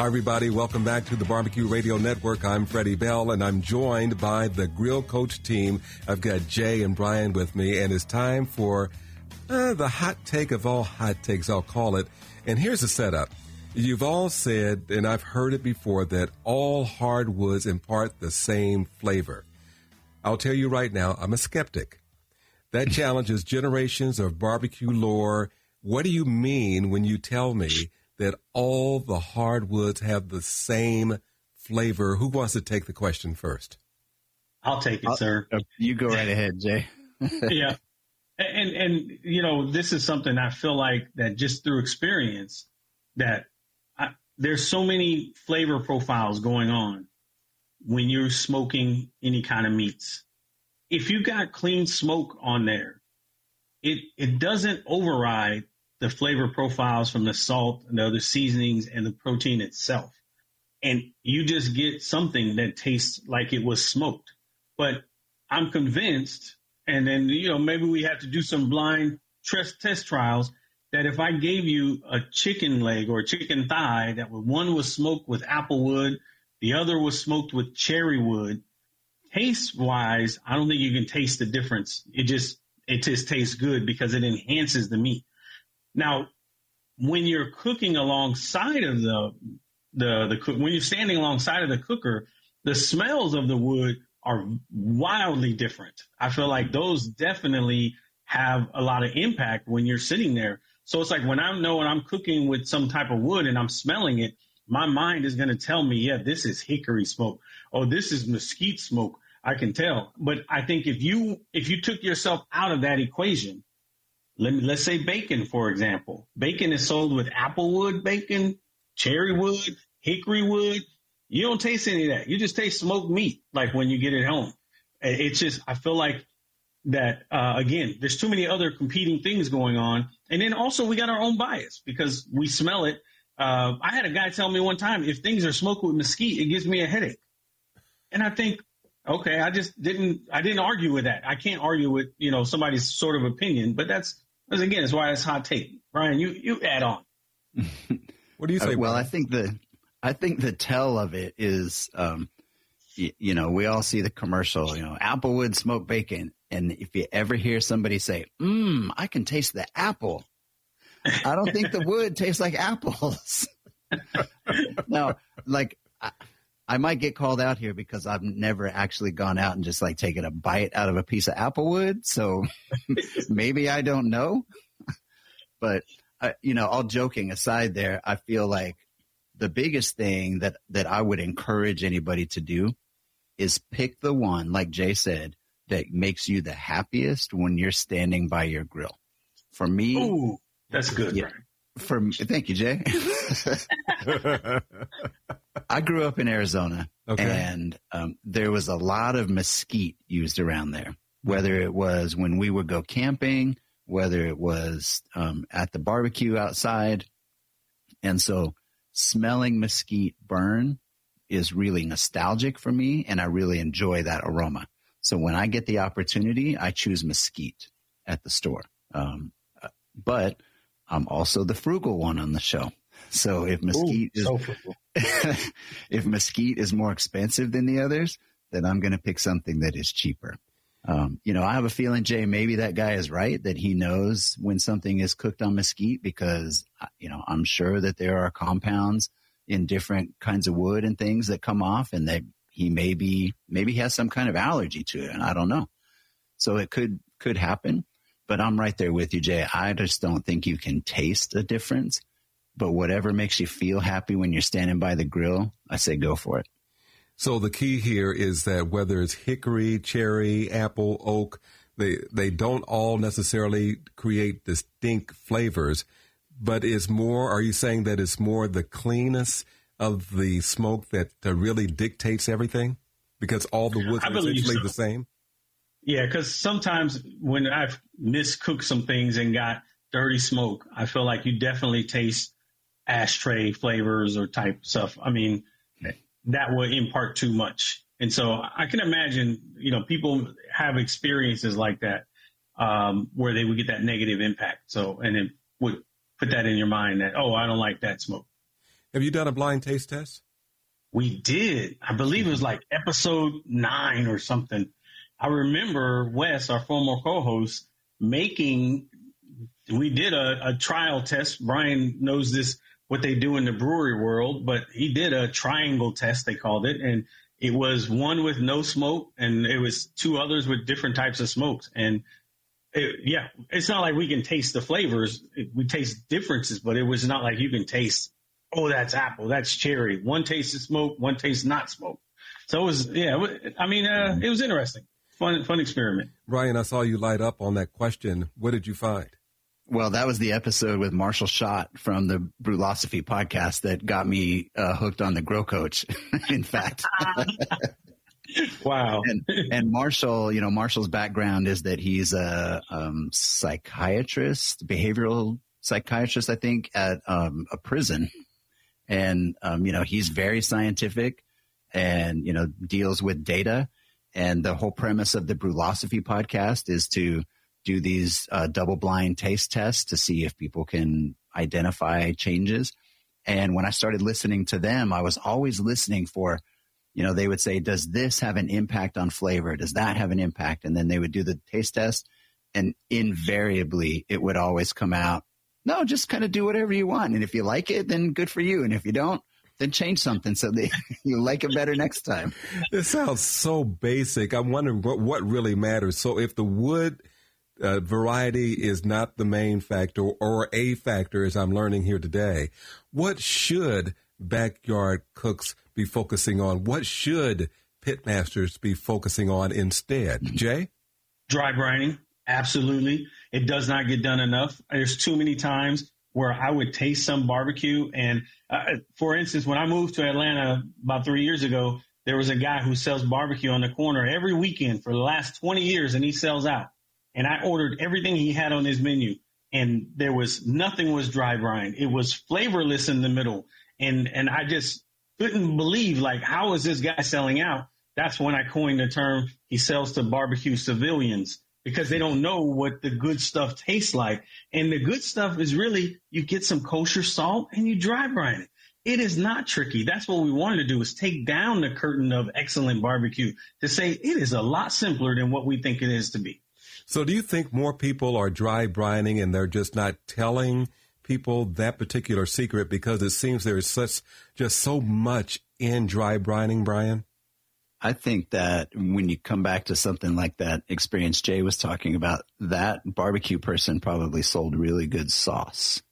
Hi, everybody. Welcome back to the Barbecue Radio Network. I'm Freddie Bell, and I'm joined by the Grill Coach team. I've got Jay and Brian with me, and it's time for the hot take of all hot takes, I'll call it. And here's the setup. You've all said, and I've heard it before, that all hardwoods impart the same flavor. I'll tell you right now, I'm a skeptic. That challenges generations of barbecue lore. What do you mean when you tell me that all the hardwoods have the same flavor? Who wants to take the question first? I'll take it, sir. You go right ahead, Jay. Yeah. And you know, this is something I feel like that just through experience that there's so many flavor profiles going on when you're smoking any kind of meats. If you got clean smoke on there, it doesn't override the flavor profiles from the salt and the other seasonings and the protein itself. And you just get something that tastes like it was smoked. But I'm convinced, and then, you know, maybe we have to do some blind test trials, that if I gave you a chicken leg or a chicken thigh that one was smoked with applewood, the other was smoked with cherry wood, taste-wise, I don't think you can taste the difference. It just tastes good because it enhances the meat. Now, when you're cooking alongside of when you're standing alongside of the cooker, the smells of the wood are wildly different. I feel like those definitely have a lot of impact when you're sitting there. So it's like when I'm cooking with some type of wood and I'm smelling it, my mind is going to tell me, yeah, this is hickory smoke. Oh, this is mesquite smoke. I can tell. But I think if you took yourself out of that equation, let's say bacon, for example. Bacon is sold with applewood bacon, cherry wood, hickory wood. You don't taste any of that. You just taste smoked meat, like when you get it home. It's just, I feel like that, again, there's too many other competing things going on. And then also we got our own bias because we smell it. I had a guy tell me one time, if things are smoked with mesquite, it gives me a headache. And I think, okay, I didn't argue with that. I can't argue with, you know, somebody's sort of opinion, but that's why it's hot take. Brian, you add on. What do you say? Well, I think the tell of it is, you know, we all see the commercial, you know, applewood smoked bacon. And if you ever hear somebody say, I can taste the apple, I don't think the wood tastes like apples. Now, like, I might get called out here because I've never actually gone out and just like taken a bite out of a piece of applewood. So maybe I don't know. But, you know, all joking aside there, I feel like the biggest thing that I would encourage anybody to do is pick the one, like Jay said, that makes you the happiest when you're standing by your grill. For me, ooh, that's good. Yeah, thank you, Jay. I grew up in Arizona, and there was a lot of mesquite used around there, whether it was when we would go camping, whether it was at the barbecue outside. And so smelling mesquite burn is really nostalgic for me, and I really enjoy that aroma. So when I get the opportunity, I choose mesquite at the store. But I'm also the frugal one on the show. So if mesquite if mesquite is more expensive than the others, then I'm going to pick something that is cheaper. You know, I have a feeling, Jay, maybe that guy is right, that he knows when something is cooked on mesquite because, you know, I'm sure that there are compounds in different kinds of wood and things that come off, and that he maybe has some kind of allergy to it, and I don't know. So it could happen, but I'm right there with you, Jay. I just don't think you can taste a difference, but whatever makes you feel happy when you're standing by the grill, I say go for it. So the key here is that whether it's hickory, cherry, apple, oak, they don't all necessarily create distinct flavors, but it's more, are you saying that it's more the cleanness of the smoke that really dictates everything? Because all the woods are essentially the same? Yeah, because sometimes when I've miscooked some things and got dirty smoke, I feel like you definitely taste ashtray flavors or type stuff. I mean, that would impart too much. And so I can imagine, you know, people have experiences like that where they would get that negative impact. So, and it would put that in your mind that, oh, I don't like that smoke. Have you done a blind taste test? We did. I believe it was like episode 9 or something. I remember Wes, our former co-host, we did a trial test. Brian knows this, what they do in the brewery world, but he did a triangle test, they called it. And it was one with no smoke, and it was 2 others with different types of smokes. And it's not like we can taste the flavors. We taste differences, but it was not like you can taste, oh, that's apple, that's cherry. One tasted smoke, one tastes not smoke. So it was, it was interesting. Fun experiment. Brian, I saw you light up on that question. What did you find? Well, that was the episode with Marshall Schott from the Brewlosophy podcast that got me hooked on the Grill Coach, in fact. Wow. And Marshall, Marshall's background is that he's a psychiatrist, behavioral psychiatrist, I think, at a prison. And, he's very scientific and, deals with data. And the whole premise of the Brewlosophy podcast is to do these double-blind taste tests to see if people can identify changes. And when I started listening to them, I was always listening for, they would say, does this have an impact on flavor? Does that have an impact? And then they would do the taste test. And invariably, it would always come out, no, just kind of do whatever you want. And if you like it, then good for you. And if you don't, then change something so that you like it better next time. This sounds so basic. I'm wondering what really matters. So if the wood variety is not the main factor or a factor, as I'm learning here today, what should backyard cooks be focusing on? What should pitmasters be focusing on instead? Jay? Dry brining. Absolutely. It does not get done enough. There's too many times where I would taste some barbecue. And for instance, when I moved to Atlanta about 3 years ago, there was a guy who sells barbecue on the corner every weekend for the last 20 years, and he sells out. And I ordered everything he had on his menu, and nothing was dry brine. It was flavorless in the middle. And I just couldn't believe, like, how is this guy selling out? That's when I coined the term, he sells to barbecue civilians, because they don't know what the good stuff tastes like. And the good stuff is really, you get some kosher salt and you dry brine it. It is not tricky. That's what we wanted to do, is take down the curtain of excellent barbecue to say it is a lot simpler than what we think it is to be. So do you think more people are dry brining and they're just not telling people that particular secret because it seems there is just so much in dry brining, Brian? I think that when you come back to something like that experience Jay was talking about, that barbecue person probably sold really good sauce.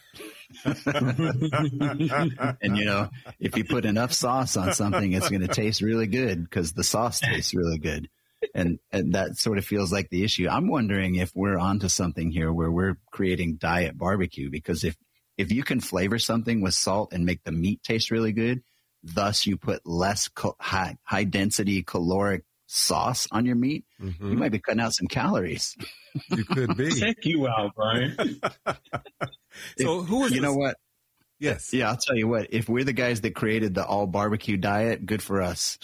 And, if you put enough sauce on something, it's going to taste really good because the sauce tastes really good. And that sort of feels like the issue. I'm wondering if we're onto something here where we're creating diet barbecue, because if you can flavor something with salt and make the meat taste really good, thus you put less high density caloric sauce on your meat, you might be cutting out some calories. You could be. Check you out, Brian. So who is you know what? Yes. Yeah, I'll tell you what. If we're the guys that created the all barbecue diet, good for us.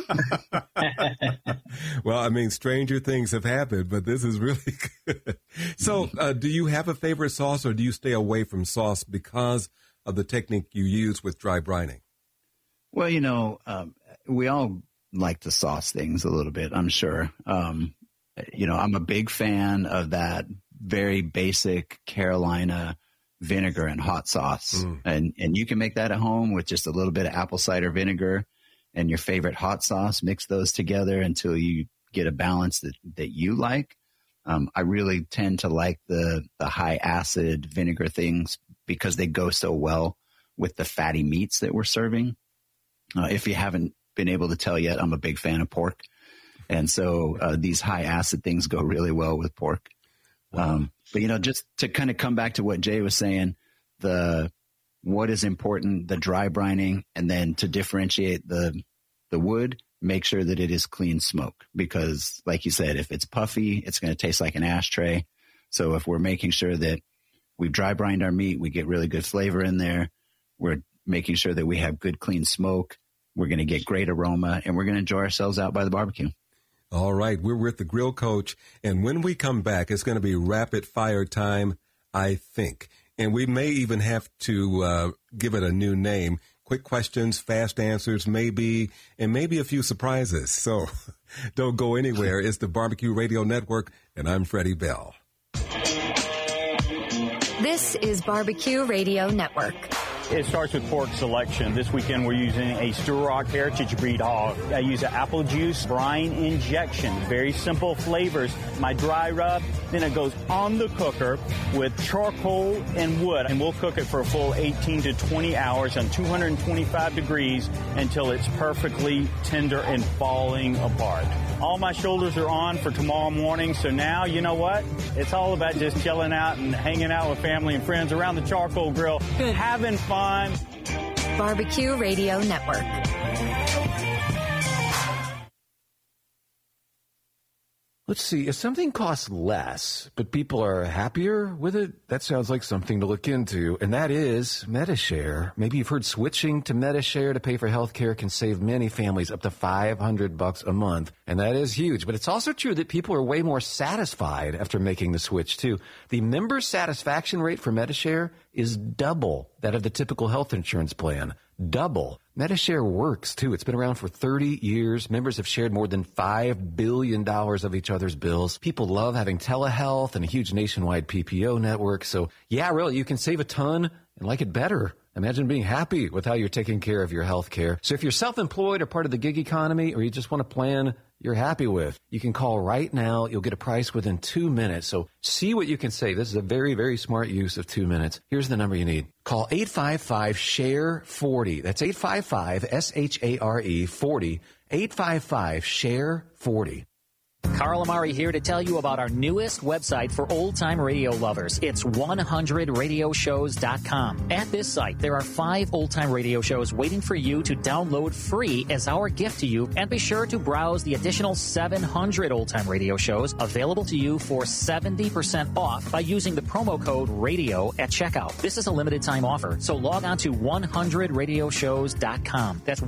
Well, I mean, stranger things have happened, but this is really good. So do you have a favorite sauce, or do you stay away from sauce because of the technique you use with dry brining? Well, we all like to sauce things a little bit, I'm sure. I'm a big fan of that very basic Carolina vinegar and hot sauce. And you can make that at home with just a little bit of apple cider vinegar and your favorite hot sauce. Mix those together until you get a balance that you like. I really tend to like the high acid vinegar things because they go so well with the fatty meats that we're serving. If you haven't been able to tell yet, I'm a big fan of pork. And so these high acid things go really well with pork. But, just to kind of come back to what Jay was saying, what is important, the dry brining, and then to differentiate the wood, make sure that it is clean smoke. Because like you said, if it's puffy, it's going to taste like an ashtray. So if we're making sure that we've dry brined our meat, we get really good flavor in there, we're making sure that we have good clean smoke, we're going to get great aroma, and we're going to enjoy ourselves out by the barbecue. All right, we're with the Grill Coach, and when we come back, it's going to be rapid fire time, I think. And we may even have to give it a new name. Quick questions, fast answers, maybe a few surprises. So don't go anywhere. It's the Barbecue Radio Network, and I'm Freddie Bell. This is Barbecue Radio Network. It starts with pork selection. This weekend we're using a Sturock Heritage Breed hog. I use an apple juice brine injection. Very simple flavors. My dry rub, then it goes on the cooker with charcoal and wood. And we'll cook it for a full 18 to 20 hours on 225 degrees until it's perfectly tender and falling apart. All my shoulders are on for tomorrow morning, so now, you know what? It's all about just chilling out and hanging out with family and friends around the charcoal grill, having fun. Barbecue Radio Network. Let's see, if something costs less, but people are happier with it, that sounds like something to look into, and that is Medi-Share. Maybe you've heard switching to Medi-Share to pay for health care can save many families up to $500 a month, and that is huge. But it's also true that people are way more satisfied after making the switch, too. The member satisfaction rate for Medi-Share is double that of the typical health insurance plan. Double. Medi-Share works, too. It's been around for 30 years. Members have shared more than $5 billion of each other's bills. People love having telehealth and a huge nationwide PPO network. So, yeah, really, you can save a ton and like it better. Imagine being happy with how you're taking care of your health care. So if you're self-employed or part of the gig economy, or you just want a plan you're happy with, you can call right now. You'll get a price within 2 minutes. So see what you can save. This is a very, very smart use of 2 minutes. Here's the number you need. Call 855-SHARE-40. That's 855-SHARE-40. 855-SHARE-40. Carl Amari here to tell you about our newest website for old-time radio lovers. It's 100radioshows.com. At this site, there are 5 old-time radio shows waiting for you to download free as our gift to you. And be sure to browse the additional 700 old-time radio shows available to you for 70% off by using the promo code RADIO at checkout. This is a limited-time offer, so log on to 100radioshows.com. That's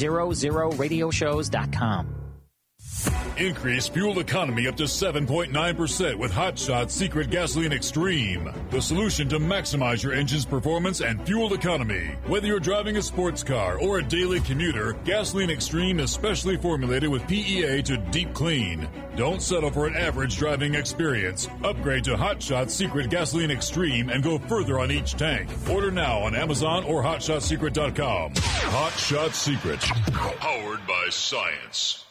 100radioshows.com. Increase fuel economy up to 7.9% with Hot Shot Secret Gasoline Extreme. The solution to maximize your engine's performance and fuel economy. Whether you're driving a sports car or a daily commuter, Gasoline Extreme is specially formulated with PEA to deep clean. Don't settle for an average driving experience. Upgrade to Hot Shot Secret Gasoline Extreme and go further on each tank. Order now on Amazon or HotShotSecret.com. Hot Shot Secret. Powered by science.